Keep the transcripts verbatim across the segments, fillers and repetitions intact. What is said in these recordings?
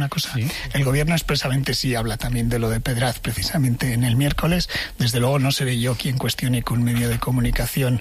una cosa? Sí. El gobierno expresamente sí habla también de lo de Pedraz, precisamente en el miércoles. Desde luego no seré yo quien cuestione que un medio de comunicación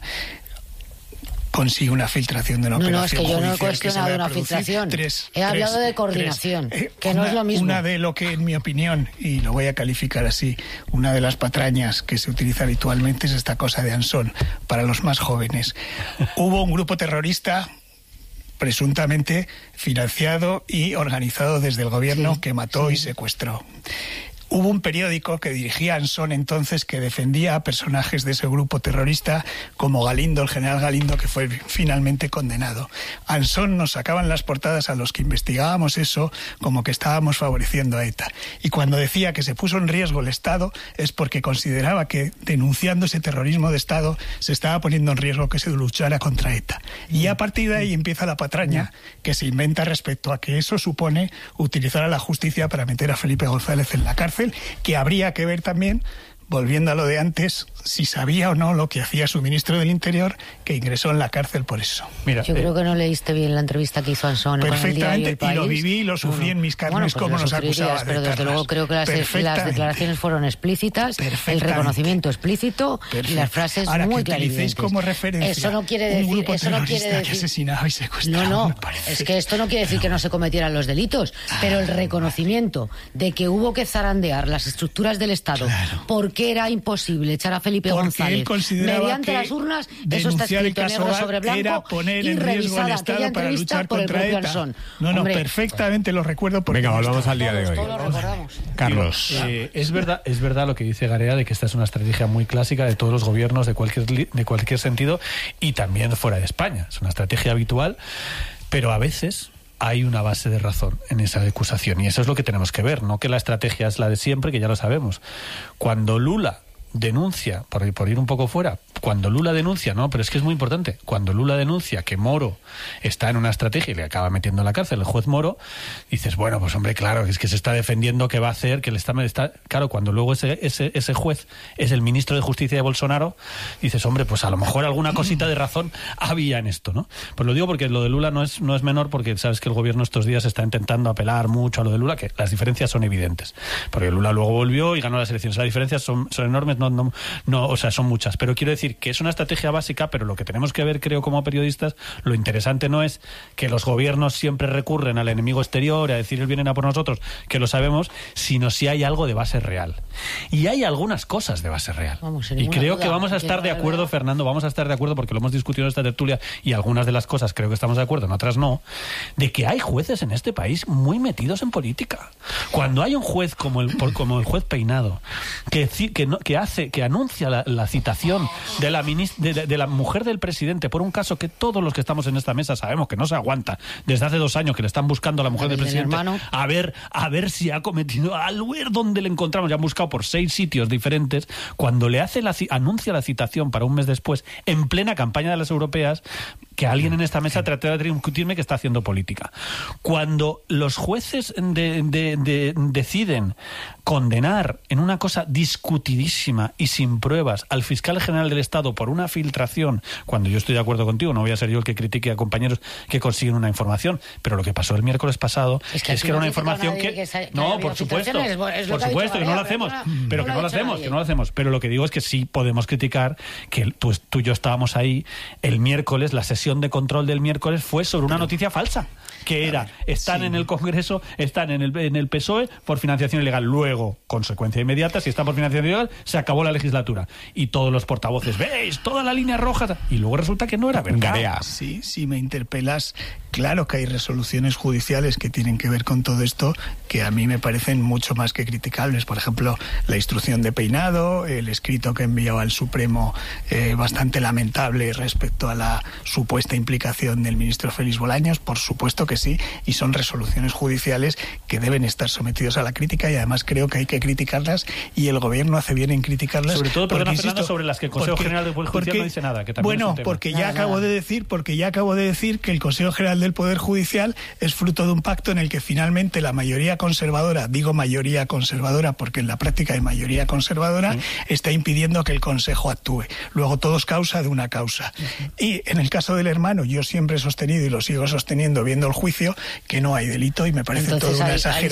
consigue una filtración de una no, operación judicial. No, judicial es que yo no he cuestionado una filtración. Tres, he hablado tres, de coordinación, tres, eh, que una, no es lo mismo. Una de lo que, en mi opinión, y lo voy a calificar así, una de las patrañas que se utiliza habitualmente es esta cosa de Ansón, para los más jóvenes. Hubo un grupo terrorista presuntamente financiado y organizado desde el gobierno, sí, que mató sí. y secuestró. Hubo un periódico que dirigía Ansón entonces que defendía a personajes de ese grupo terrorista como Galindo, el general Galindo, que fue finalmente condenado. Ansón nos sacaban las portadas a los que investigábamos eso como que estábamos favoreciendo a ETA. Y cuando decía que se puso en riesgo el Estado es porque consideraba que denunciando ese terrorismo de Estado se estaba poniendo en riesgo que se luchara contra ETA. Y a partir de ahí empieza la patraña que se inventa respecto a que eso supone utilizar a la justicia para meter a Felipe González en la cárcel, que habría que ver también, volviendo a lo de antes, si sabía o no lo que hacía su ministro del Interior, que ingresó en la cárcel por eso. Mira, Yo eh, creo que no leíste bien la entrevista que hizo Ansón con el diario El País. Y lo viví y lo sufrí no, no. en mis carnes, bueno, pues como nos acusaba. Pero desde luego creo que las, las declaraciones fueron explícitas, el reconocimiento explícito y las frases Ahora, muy clarividentes. Ahora, que utilicéis como referencia eso no quiere decir, un grupo eso no quiere decir que asesinaba y secuestraba. No, no, es que esto no quiere decir no. que no se cometieran los delitos, ah, pero el reconocimiento de que hubo que zarandear las estructuras del Estado claro. porque era imposible echar a Felipe porque González mediante las urnas, eso está escrito negro sobre blanco poner y en revisada aquella entrevista por el propio Ansón. No, no, Hombre, perfectamente lo recuerdo. Porque venga, volvamos al día de hoy. Todos lo recordamos. Carlos. Eh, es verdad, es verdad lo que dice Garea de que esta es una estrategia muy clásica de todos los gobiernos de cualquier de cualquier sentido y también fuera de España. Es una estrategia habitual, pero a veces hay una base de razón en esa acusación y eso es lo que tenemos que ver, no que la estrategia es la de siempre, que ya lo sabemos. Cuando Lula denuncia, por, por ir un poco fuera, cuando Lula denuncia, no, pero es que es muy importante, cuando Lula denuncia que Moro está en una estrategia y le acaba metiendo en la cárcel el juez Moro, dices, bueno, pues hombre, claro, es que se está defendiendo que va a hacer, que le está... está claro, cuando luego ese, ese, ese juez es el ministro de Justicia de Bolsonaro, dices, hombre, pues a lo mejor alguna cosita de razón había en esto, ¿no? Pues lo digo porque lo de Lula no es, no es menor, porque sabes que el gobierno estos días está intentando apelar mucho a lo de Lula, que las diferencias son evidentes, porque Lula luego volvió y ganó las elecciones, las diferencias son, son enormes, No, no, no, o sea, son muchas, pero quiero decir que es una estrategia básica, pero lo que tenemos que ver, creo, como periodistas, lo interesante no es que los gobiernos siempre recurren al enemigo exterior, a decir, vienen a por nosotros, que lo sabemos, sino si hay algo de base real. Y hay algunas cosas de base real. Vamos, y creo duda, que vamos a estar de acuerdo, Fernando, vamos a estar de acuerdo, porque lo hemos discutido en esta tertulia, y algunas de las cosas creo que estamos de acuerdo, en otras no, de que hay jueces en este país muy metidos en política. Cuando hay un juez como el, como el juez Peinado, que, que, no, que hace, que anuncia la, la citación de la, de, de, de la mujer del presidente por un caso que todos los que estamos en esta mesa sabemos que no se aguanta desde hace dos años, que le están buscando a la mujer del presidente a ver, a ver si ha cometido, al ver dónde le encontramos, ya han buscado por seis sitios diferentes, cuando le hace la, anuncia la citación para un mes después, en plena campaña de las europeas, que alguien en esta mesa trate de discutirme que está haciendo política. Cuando los jueces de, de, de, deciden condenar en una cosa discutidísima y sin pruebas al fiscal general del Estado por una filtración, cuando yo estoy de acuerdo contigo, no voy a ser yo el que critique a compañeros que consiguen una información, pero lo que pasó el miércoles pasado es que, es que era una información que... que, que no, por supuesto, es, es por supuesto, que no lo hacemos, pero que no lo hacemos, que no lo hacemos, pero lo que digo es que sí podemos criticar que tú, tú y yo estábamos ahí el miércoles, la sesión de control del miércoles fue sobre una noticia falsa, que era, están sí. en el Congreso, están en el, en el P S O E por financiación ilegal. Luego, consecuencia inmediata, si están por financiación ilegal, se acabó la legislatura. Y todos los portavoces, ¿veis? Toda la línea roja. Y luego resulta que no era verdad. Garea. Sí, si me interpelas, claro que hay resoluciones judiciales que tienen que ver con todo esto, que a mí me parecen mucho más que criticables. Por ejemplo, la instrucción de Peinado, el escrito que envió al Supremo, eh, bastante lamentable respecto a la supuesta implicación del ministro Félix Bolaños, por supuesto que sí, y son resoluciones judiciales que deben estar sometidos a la crítica, y además creo que hay que criticarlas, y el gobierno hace bien en criticarlas. Sobre todo, perdona, Fernando, sobre las que el Consejo porque, General del Poder Judicial porque, no dice nada. Que también bueno, es un porque tema. ya nada, acabo nada. de decir, porque ya acabo de decir que el Consejo General del Poder Judicial es fruto de un pacto en el que finalmente la mayoría conservadora, digo mayoría conservadora porque en la práctica hay mayoría conservadora, sí. está impidiendo que el Consejo actúe. Luego todo es causa de una causa. Uh-huh. Y en el caso del hermano, yo siempre he sostenido y lo sigo sosteniendo viendo el juicio que no hay delito, y me parece Entonces, toda una hay, exageración. hay